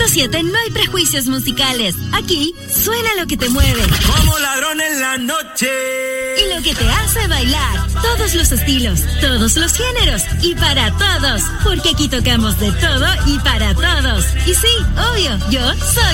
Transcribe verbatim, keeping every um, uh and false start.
punto siete no hay prejuicios musicales. Aquí suena lo que te mueve. Como ladrón en la noche. Y lo que te hace bailar. Todos los estilos, todos los géneros y para todos. Porque aquí tocamos de todo y para todos. Y sí, obvio, yo soy